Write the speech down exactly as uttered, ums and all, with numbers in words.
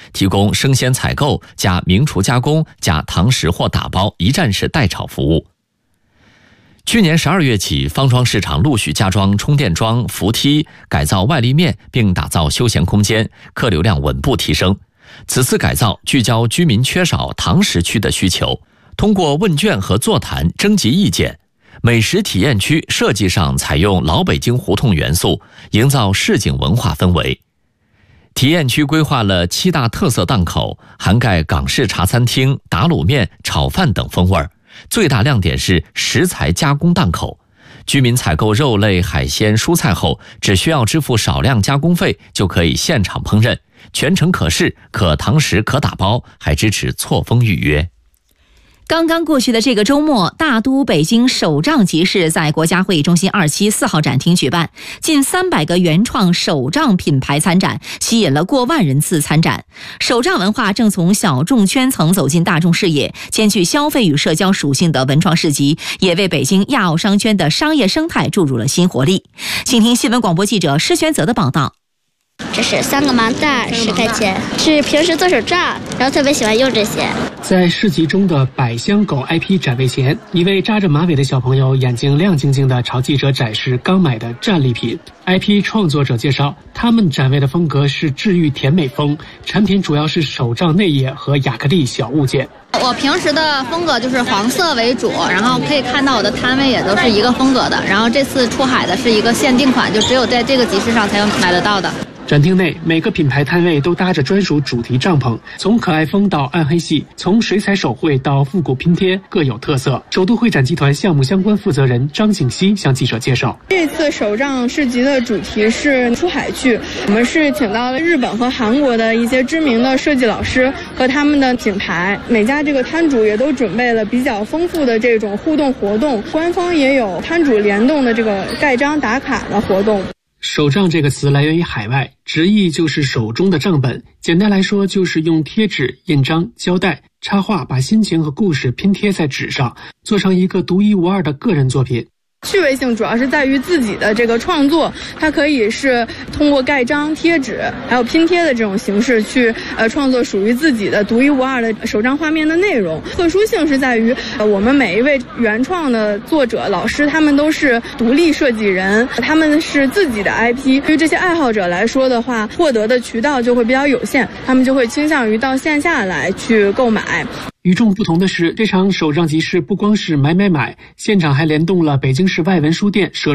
提供生鲜采购加名厨加工加堂食或打包一站式代炒服务。去年十二月起，方庄市场陆续加装充电桩、扶梯，改造外立面，并打造休闲空间，客流量稳步提升。此次改造聚焦居民缺少堂食区的需求，通过问卷和座谈征集意见。美食体验区设计上采用老北京胡同元素，营造市井文化氛围。体验区规划了七大特色档口，涵盖港式茶餐厅、打卤面、炒饭等风味儿。最大亮点是食材加工档口，居民采购肉类、海鲜、蔬菜后，只需要支付少量加工费，就可以现场烹饪，全程可视，可堂食可打包，还支持错峰预约。 刚刚过去的这个周末，大都北京手账集市在国家会议中心二期四号展厅举办，近三百个原创手账品牌参展，吸引了过万人次参展。手账文化正从小众圈层走进大众视野，兼具消费与社交属性的文创市集，也为北京亚奥商圈的商业生态注入了新活力。请听新闻广播记者施玄泽的报道。 这是三个麻袋，十块钱，是平时做手账，然后特别喜欢用这些。 在市集中的百香狗 I P 展位前，一位扎着马尾的小朋友眼睛亮晶晶地朝记者展示刚买的战利品。I P 创作者介绍，他们展位的风格是治愈甜美风，产品主要是手账内页和亚克力小物件。 我平时的风格就是黄色为主，然后可以看到我的摊位也都是一个风格的，然后这次出海的是一个限定款，就只有在这个集市上才能买得到的。 展厅内，每个品牌摊位都搭着专属主题帐篷，从可爱风到暗黑系，从水彩手绘到复古拼贴，各有特色。首都会展集团项目相关负责人张景熙向记者介绍， 这次手账市集的主题是出海去，我们是请到了日本和韩国的一些知名的设计老师和他们的品牌，每家这个摊主也都准备了比较丰富的这种互动活动，官方也有摊主联动的这个盖章打卡的活动。 手账这个词来源于海外，直译就是手中的账本，简单来说就是用贴纸、印章、胶带、插画把心情和故事拼贴在纸上，做成一个独一无二的个人作品。 趣味性主要是在于自己的这个创作，它可以是通过盖章、贴纸还有拼贴的这种形式去呃创作属于自己的独一无二的手账画面的内容。特殊性是在于呃我们每一位原创的作者老师，他们都是独立设计人，他们是自己的 I P， 对于这些爱好者来说的话，获得的渠道就会比较有限，他们就会倾向于到线下来去购买。 与众不同的是，这场手账集市不光是买买买，现场还联动了北京市外文书店、社